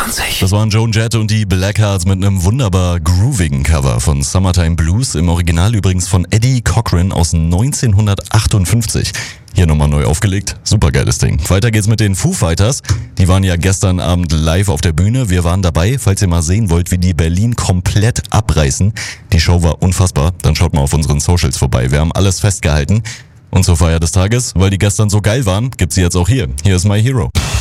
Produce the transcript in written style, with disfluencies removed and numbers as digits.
24. Das waren Joan Jett und die Blackhearts mit einem wunderbar groovigen Cover von Summertime Blues, im Original übrigens von Eddie Cochran aus 1958. Hier nochmal neu aufgelegt, supergeiles Ding. Weiter geht's mit den Foo Fighters. Die waren ja gestern Abend live auf der Bühne. Wir waren dabei, falls ihr mal sehen wollt, wie die Berlin komplett abreißen. Die Show war unfassbar, dann schaut mal auf unseren Socials vorbei. Wir haben alles festgehalten. Und zur Feier des Tages, weil die gestern so geil waren, gibt's sie jetzt auch hier. Hier ist My Hero.